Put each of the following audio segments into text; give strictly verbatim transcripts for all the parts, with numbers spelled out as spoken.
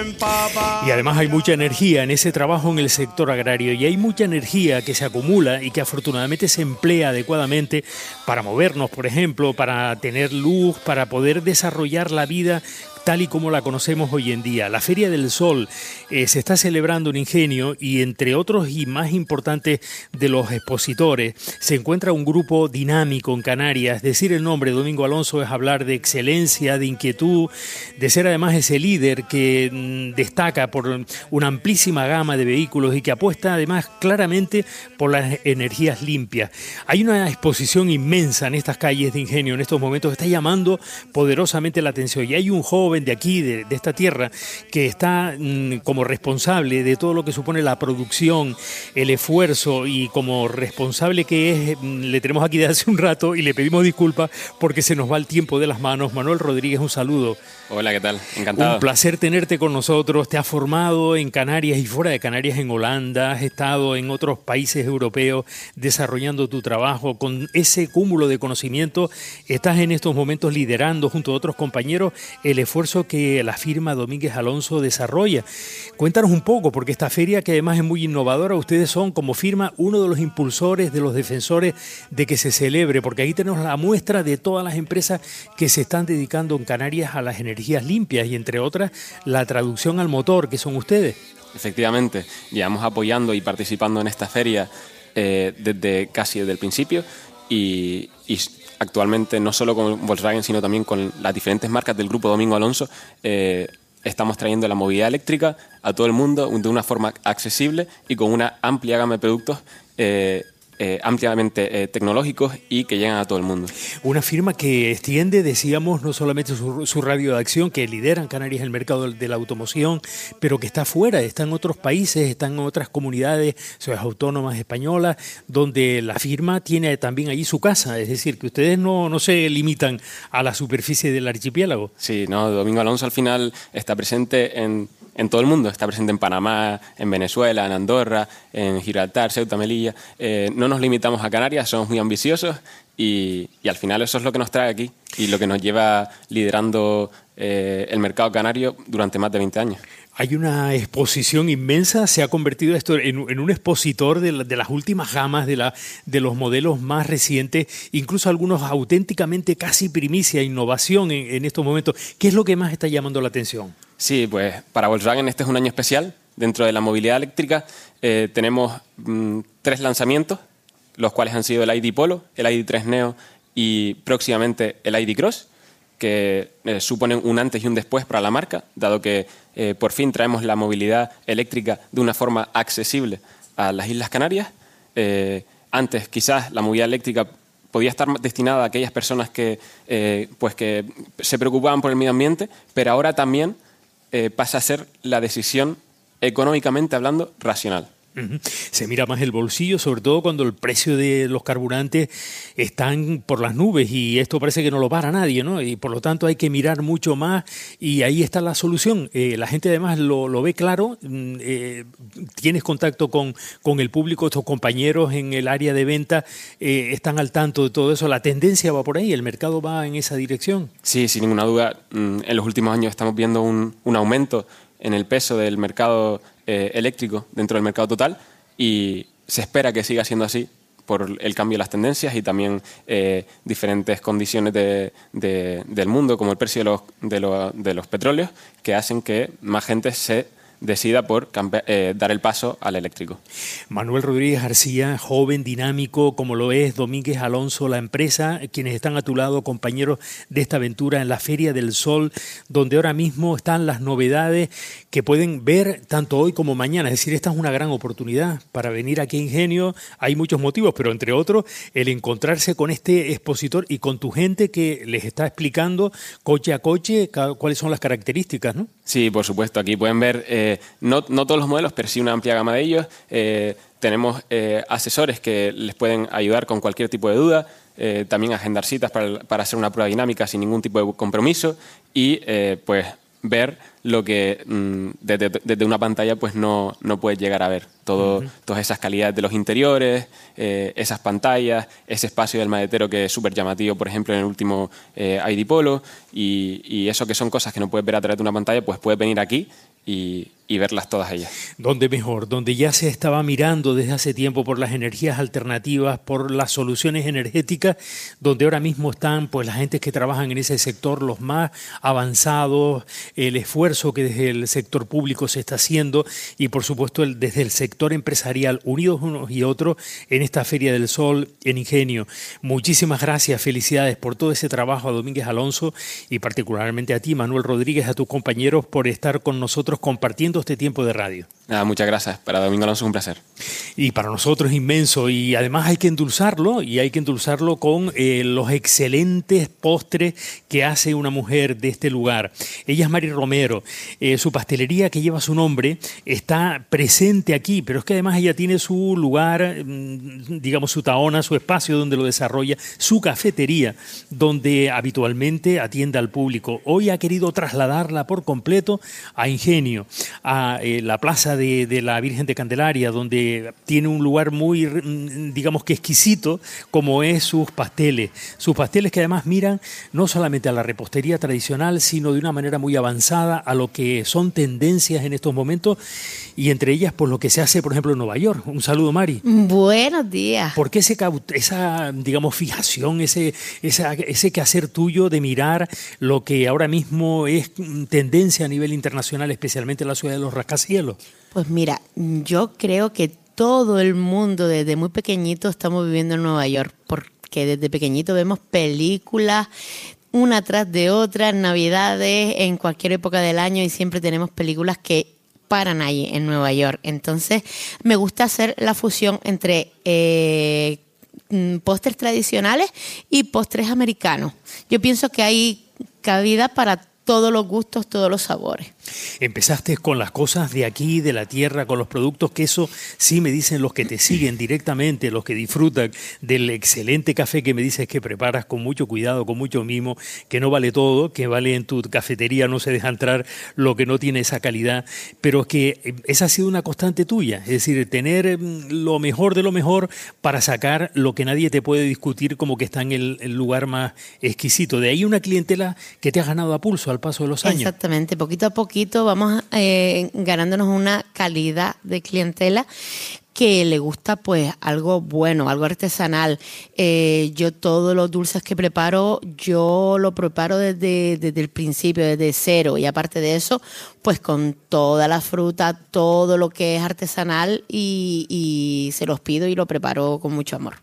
Y además hay mucha energía en ese trabajo en el sector agrario y hay mucha energía que se acumula y que afortunadamente se emplea adecuadamente para movernos, por ejemplo, para tener luz, para poder desarrollar la vida tal y como la conocemos hoy en día. La Feria del Sol eh, se está celebrando en Ingenio y entre otros y más importantes de los expositores se encuentra un grupo dinámico en Canarias. Decir el nombre Domingo Alonso es hablar de excelencia, de inquietud, de ser además ese líder que mm, destaca por una amplísima gama de vehículos y que apuesta además claramente por las energías limpias. Hay una exposición inmensa en estas calles de Ingenio en estos momentos que está llamando poderosamente la atención y hay un joven de aquí, de, de esta tierra, que está mmm, como responsable de todo lo que supone la producción, el esfuerzo y como responsable que es, mmm, le tenemos aquí desde hace un rato y le pedimos disculpas porque se nos va el tiempo de las manos. Manuel Rodríguez, un saludo. Hola, ¿qué tal? Encantado. Un placer tenerte con nosotros. Te has formado en Canarias y fuera de Canarias, en Holanda, has estado en otros países europeos desarrollando tu trabajo. Con ese cúmulo de conocimiento estás en estos momentos liderando junto a otros compañeros el esfuerzo que la firma Domínguez Alonso desarrolla. Cuéntanos un poco, porque esta feria, que además es muy innovadora, ustedes son como firma uno de los impulsores, de los defensores de que se celebre, porque ahí tenemos la muestra de todas las empresas que se están dedicando en Canarias a las energías limpias y entre otras la traducción al motor, que son ustedes. Efectivamente, llevamos apoyando y participando en esta feria eh, desde casi desde el principio y, y actualmente no solo con Volkswagen, sino también con las diferentes marcas del Grupo Domingo Alonso, eh, estamos trayendo la movilidad eléctrica a todo el mundo de una forma accesible y con una amplia gama de productos eh, eh, ampliamente eh, tecnológicos y que llegan a todo el mundo. Una firma que extiende, decíamos, no solamente su, su radio de acción, que lidera en Canarias el mercado de, de la automoción, pero que está fuera, está en otros países, está en otras comunidades ciudades autónomas españolas, donde la firma tiene también allí su casa, es decir, que ustedes no, no se limitan a la superficie del archipiélago. Sí, no, Domingo Alonso al final está presente en... en todo el mundo, está presente en Panamá, en Venezuela, en Andorra, en Gibraltar, Ceuta, Melilla. Eh, no nos limitamos a Canarias, somos muy ambiciosos y, y al final eso es lo que nos trae aquí y lo que nos lleva liderando eh, el mercado canario durante más de veinte años. Hay una exposición inmensa, se ha convertido esto en, en un expositor de, la, de las últimas gamas, de, la, de los modelos más recientes, incluso algunos auténticamente casi primicia, innovación en, en estos momentos. ¿Qué es lo que más está llamando la atención? Sí, pues para Volkswagen este es un año especial. Dentro de la movilidad eléctrica eh, tenemos mmm, tres lanzamientos, los cuales han sido el I D Polo, el I D tres Neo y próximamente el I D Cross, que eh, suponen un antes y un después para la marca, dado que eh, por fin traemos la movilidad eléctrica de una forma accesible a las Islas Canarias. Eh, antes quizás la movilidad eléctrica podía estar destinada a aquellas personas que, eh, pues que se preocupaban por el medio ambiente, pero ahora también eh, pasa a ser la decisión económicamente hablando racional. Uh-huh. Se mira más el bolsillo, sobre todo cuando el precio de los carburantes están por las nubes y esto parece que no lo para nadie, ¿no? Y por lo tanto hay que mirar mucho más y ahí está la solución. Eh, la gente además lo, lo ve claro, eh, tienes contacto con, con el público, tus compañeros en el área de venta eh, están al tanto de todo eso, la tendencia va por ahí, el mercado va en esa dirección. Sí, sin ninguna duda, en los últimos años estamos viendo un, un aumento en el peso del mercado eh, eléctrico dentro del mercado total y se espera que siga siendo así por el cambio de las tendencias y también eh, diferentes condiciones de, de, del mundo, como el precio de los, de, los, de los petróleos, que hacen que más gente se decida por campe- eh, dar el paso al eléctrico. Manuel Rodríguez García, joven, dinámico, como lo es Domínguez Alonso, la empresa, quienes están a tu lado, compañeros de esta aventura en la Feria del Sol, donde ahora mismo están las novedades que pueden ver tanto hoy como mañana. Es decir, esta es una gran oportunidad para venir aquí a Ingenio. Hay muchos motivos, pero entre otros, el encontrarse con este expositor y con tu gente que les está explicando coche a coche cuáles son las características, ¿no? Sí, por supuesto. Aquí pueden ver eh, no, no todos los modelos, pero sí una amplia gama de ellos. Eh, tenemos eh, asesores que les pueden ayudar con cualquier tipo de duda, eh, también agendar citas para, para hacer una prueba dinámica sin ningún tipo de compromiso y eh, pues ver lo que mmm, desde, desde una pantalla pues no, no puedes llegar a ver. Todo, uh-huh. Todas esas calidades de los interiores, eh, esas pantallas, ese espacio del maletero que es súper llamativo, por ejemplo, en el último eh, I D Polo, y, y eso que son cosas que no puedes ver a través de una pantalla, pues puedes venir aquí y, y verlas todas ellas. ¿Dónde mejor? Donde ya se estaba mirando desde hace tiempo por las energías alternativas, por las soluciones energéticas, donde ahora mismo están pues las gentes que trabajan en ese sector, los más avanzados, el esfuerzo que desde el sector público se está haciendo y por supuesto el, desde el sector empresarial, unidos unos y otros en esta Feria del Sol en Ingenio. Muchísimas gracias, felicidades por todo ese trabajo a Domínguez Alonso y particularmente a ti, Manuel Rodríguez, a tus compañeros por estar con nosotros compartiendo este tiempo de radio. Nada, muchas gracias. Para Domingo Alonso es un placer. Y para nosotros es inmenso y además hay que endulzarlo y hay que endulzarlo con eh, los excelentes postres que hace una mujer de este lugar. Ella es Mari Romero. Eh, su pastelería que lleva su nombre está presente aquí, pero es que además ella tiene su lugar, digamos su taona, su espacio donde lo desarrolla, su cafetería donde habitualmente atiende al público. Hoy ha querido trasladarla por completo a Ingenio, a eh, la plaza de, de la Virgen de Candelaria, donde tiene un lugar muy, digamos que exquisito, como es sus pasteles. Sus pasteles que además miran no solamente a la repostería tradicional, sino de una manera muy avanzada a lo que son tendencias en estos momentos y entre ellas pues lo que se hace, por ejemplo, en Nueva York. Un saludo, Mari. Buenos días. ¿Por qué ese, esa, digamos, fijación, ese, esa, ese quehacer tuyo de mirar lo que ahora mismo es tendencia a nivel internacional, especialmente en la ciudad de los rascacielos? Pues mira, yo creo que todo el mundo desde muy pequeñito estamos viviendo en Nueva York, porque desde pequeñito vemos películas una tras de otra, en Navidades, en cualquier época del año y siempre tenemos películas que paran ahí en Nueva York. Entonces me gusta hacer la fusión entre eh, postres tradicionales y postres americanos. Yo pienso que hay cabida para todos los gustos, todos los sabores. Empezaste con las cosas de aquí, de la tierra, con los productos que eso sí me dicen los que te siguen directamente, los que disfrutan del excelente café que me dices que preparas con mucho cuidado, con mucho mimo, que no vale todo, que vale en tu cafetería, no se deja entrar lo que no tiene esa calidad, pero que esa ha sido una constante tuya, es decir, tener lo mejor de lo mejor para sacar lo que nadie te puede discutir como que está en el, el lugar más exquisito. De ahí una clientela que te has ganado a pulso al paso de los años. Exactamente, poquito a poquito vamos eh, ganándonos una calidad de clientela que le gusta pues algo bueno, algo artesanal. Eh, yo todos los dulces que preparo, yo lo preparo desde, desde el principio, desde cero. Y aparte de eso, pues con toda la fruta, todo lo que es artesanal y, y se los pido y lo preparo con mucho amor.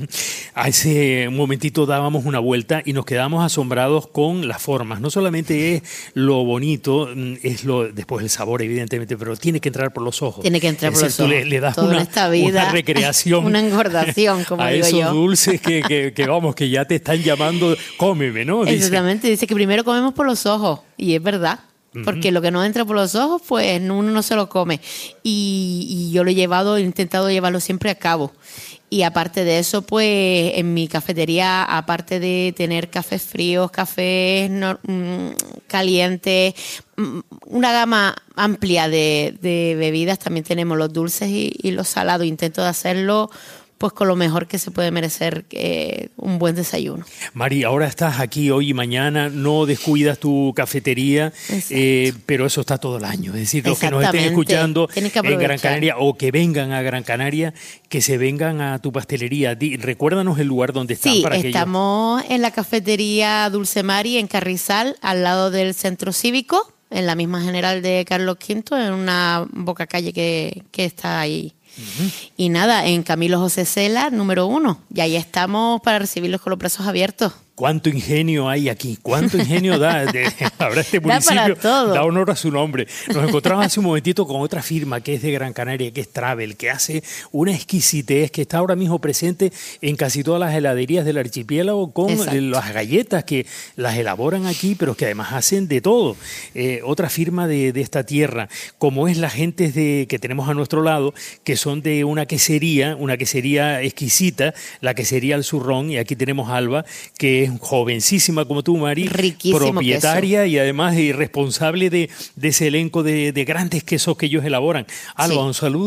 Hace un momentito dábamos una vuelta y nos quedamos asombrados con las formas. No solamente es lo bonito, es lo después el sabor, evidentemente, pero tiene que entrar por los ojos. Tiene que entrar por los ojos. Le, le das Todo una, en esta vida, una recreación, una engordación, como a digo esos yo. dulces que, que, que vamos, que ya te están llamando, cómeme, ¿no? Dice. Exactamente, dice que primero comemos por los ojos y es verdad. Porque uh-huh. lo que no entra por los ojos, pues uno no se lo come. Y, y yo lo he llevado, he intentado llevarlo siempre a cabo. Y aparte de eso, pues en mi cafetería, aparte de tener cafés fríos, cafés no, mmm, calientes, mmm, una gama amplia de, de bebidas, también tenemos los dulces y, y los salados. Intento de hacerlo pues con lo mejor que se puede merecer eh, un buen desayuno. Mari, ahora estás aquí hoy y mañana, no descuidas tu cafetería, eh, pero eso está todo el año. Es decir, los que nos estén escuchando en Gran Canaria o que vengan a Gran Canaria, que se vengan a tu pastelería. Di, recuérdanos el lugar donde están. Sí, para estamos aquellos. En la cafetería Dulce Mari en Carrizal, al lado del Centro Cívico, en la misma General de Carlos Quinto, en una boca calle que, que está ahí. Uh-huh. Y nada, en Camilo José Cela, número uno. Y ahí estamos para recibirlos con los brazos abiertos. ¿Cuánto ingenio hay aquí? ¿Cuánto ingenio da? De, ahora este municipio da, da honor a su nombre. Nos encontramos hace un momentito con otra firma que es de Gran Canaria, que es Travel, que hace una exquisitez, que está ahora mismo presente en casi todas las heladerías del archipiélago con Exacto. las galletas que las elaboran aquí, pero que además hacen de todo. Eh, otra firma de, de esta tierra, como es la gente de, que tenemos a nuestro lado, que son de una quesería, una quesería exquisita, la quesería El Zurrón, y aquí tenemos a Alba, que es jovencísima como tú, Mari, riquísimo propietaria queso. Y además y responsable de, de ese elenco de, de grandes quesos que ellos elaboran. Alba, sí. Un saludo.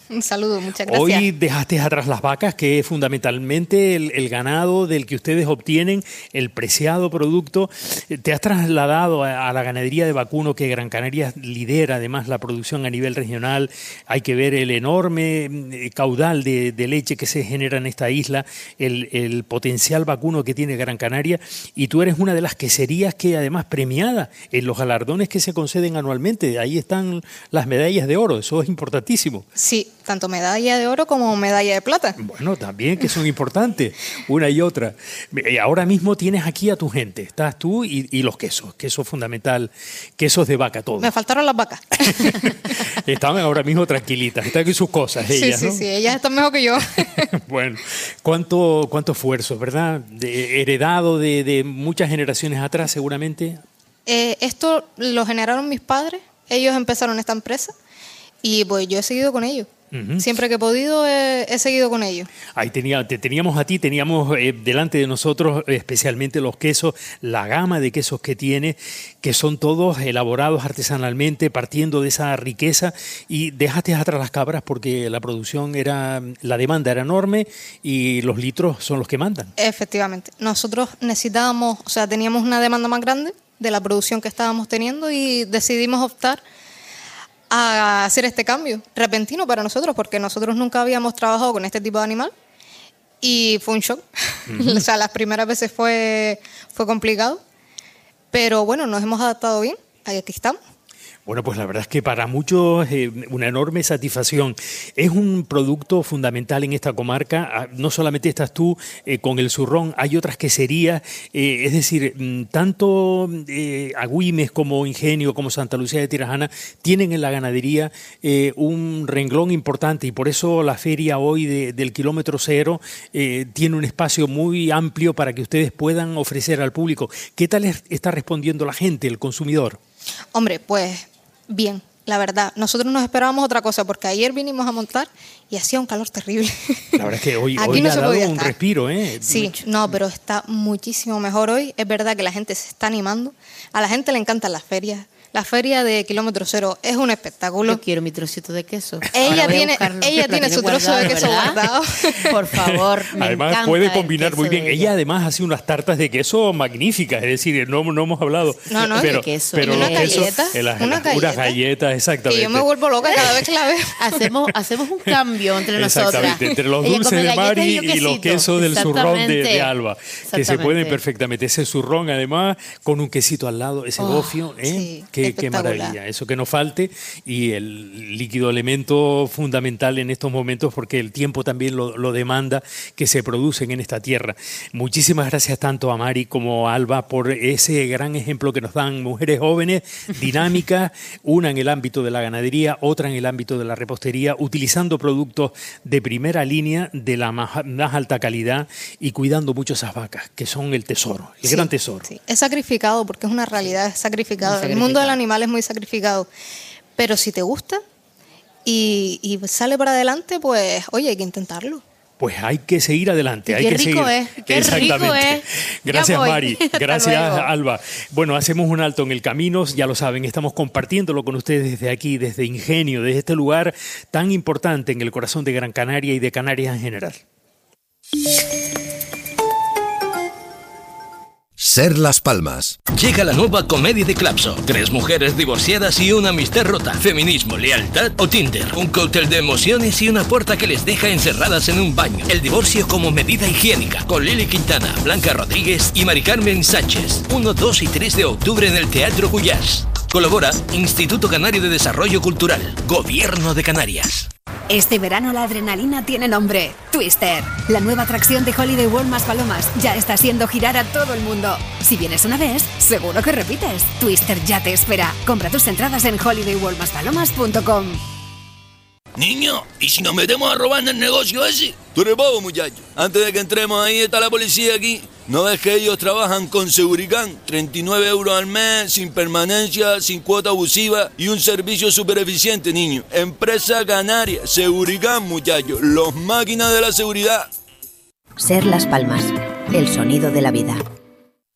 Un saludo, muchas gracias. Hoy dejaste atrás las vacas, que es fundamentalmente el, el ganado del que ustedes obtienen, el preciado producto. Te has trasladado a, a la ganadería de vacuno, que Gran Canaria lidera además la producción a nivel regional. Hay que ver el enorme caudal de, de leche que se genera en esta isla, el, el potencial vacuno que tiene Gran Canaria, y tú eres una de las queserías que además premiada en los galardones que se conceden anualmente. Ahí están las medallas de oro, eso es importantísimo. Sí, tanto medalla de oro como medalla de plata. Bueno, también que son importantes, una y otra. Ahora mismo tienes aquí a tu gente, estás tú y, y los quesos, queso fundamental, quesos de vaca, todo. Me faltaron las vacas. Estaban ahora mismo tranquilitas, están en sus cosas ellas, sí, ¿no? Sí, sí, ellas están mejor que yo. Bueno, cuánto, cuánto esfuerzo, ¿verdad? De, heredado de, de muchas generaciones atrás, seguramente. Eh, esto lo generaron mis padres, ellos empezaron esta empresa y pues yo he seguido con ellos. Uh-huh. Siempre que he podido he, he seguido con ellos. Ahí tenía, te teníamos a ti, teníamos eh, delante de nosotros especialmente los quesos, la gama de quesos que tiene, que son todos elaborados artesanalmente, partiendo de esa riqueza, y dejaste atrás las cabras porque la producción era, la demanda era enorme y los litros son los que mandan. Efectivamente, nosotros necesitábamos, o sea, teníamos una demanda más grande de la producción que estábamos teniendo y decidimos optar a hacer este cambio repentino para nosotros, porque nosotros nunca habíamos trabajado con este tipo de animal y fue un shock. Uh-huh. O sea, las primeras veces fue, fue complicado, pero bueno, nos hemos adaptado bien, aquí estamos. Bueno, pues la verdad es que para muchos eh, una enorme satisfacción. Es un producto fundamental en esta comarca. No solamente estás tú eh, con el zurrón, hay otras queserías. Eh, es decir, tanto eh, Agüimes como Ingenio, como Santa Lucía de Tirajana, tienen en la ganadería eh, un renglón importante, y por eso la feria hoy de, del kilómetro cero eh, tiene un espacio muy amplio para que ustedes puedan ofrecer al público. ¿Qué tal está respondiendo la gente, el consumidor? Hombre, pues bien, la verdad. Nosotros nos esperábamos otra cosa, porque ayer vinimos a montar y hacía un calor terrible. La verdad es que hoy, Aquí hoy no ha se dado podía un estar. respiro, ¿eh? Sí, no, pero está muchísimo mejor hoy. Es verdad que la gente se está animando. A la gente le encantan las ferias. La feria de kilómetro cero es un espectáculo. Yo quiero mi trocito de queso. Ella tiene, ella tiene su trozo de queso ¿verdad? guardado. Por favor, me Además encanta puede el combinar queso muy bien. de Ella además hace unas tartas de queso magníficas, es decir, no, no hemos hablado. No, no, pero, de queso. pero ¿Y los unas quesos, galletas? eh, las- ¿Unas las- galletas? unas galletas, exactamente. Que yo me vuelvo loca cada vez que la veo. Hacemos, hacemos un cambio entre nosotras. Exactamente, entre los Ella dulces come de galletas Mari yo y los quesito. quesos del zurrón de, de Exactamente. Alba, que se Exactamente. pueden perfectamente. Ese zurrón, además, con un quesito al lado, ese Oh, gofio, ¿eh? sí, qué, qué espectacular. maravilla. Eso que no falte, y el líquido elemento fundamental en estos momentos, porque el tiempo también lo, lo demanda, que se producen en esta tierra. Muchísimas gracias tanto a Mari como a Alba por ese gran ejemplo que nos dan, mujeres jóvenes, dinámicas, una en el ámbito de la ganadería, otra en el ámbito de la repostería, utilizando productos de primera línea, de la más, más alta calidad, y cuidando mucho esas vacas, que son el tesoro, el Sí, gran tesoro. sí. Es sacrificado, porque es una realidad, es sacrificado. Muy El sacrificado. mundo del animal es muy sacrificado. Pero si te gusta y, y sale para adelante, pues, oye, hay que intentarlo. Pues hay que seguir adelante, Y hay qué que rico seguir. es, qué rico es. Ya Gracias, voy. Mari. Hasta Gracias, luego. Alba. Bueno, hacemos un alto en el camino, ya lo saben, estamos compartiéndolo con ustedes desde aquí, desde Ingenio, desde este lugar tan importante en el corazón de Gran Canaria y de Canarias en general. Ser Las Palmas. Llega la nueva comedia de Clapso. Tres mujeres divorciadas y una amistad rota. Feminismo, lealtad o Tinder. Un cóctel de emociones y una puerta que les deja encerradas en un baño. El divorcio como medida higiénica. Con Lili Quintana, Blanca Rodríguez y Mari Carmen Sánchez. uno, dos y tres de octubre en el Teatro Cuyás. Colabora Instituto Canario de Desarrollo Cultural. Gobierno de Canarias. Este verano la adrenalina tiene nombre, Twister. La nueva atracción de Holiday World más Palomas ya está haciendo girar a todo el mundo. Si vienes una vez, seguro que repites. Twister ya te espera. Compra tus entradas en holiday world más palomas punto com. Niño, ¿y si nos metemos a robar en el negocio ese? Tú eres bobo, muchacho. Antes de que entremos ahí está la policía aquí. ¿No ves que ellos trabajan con Seguricán? treinta y nueve euros al mes, sin permanencia, sin cuota abusiva y un servicio súper eficiente, niño. Empresa Canaria, Seguricán, muchacho. Los máquinas de la seguridad. Ser Las Palmas, el sonido de la vida.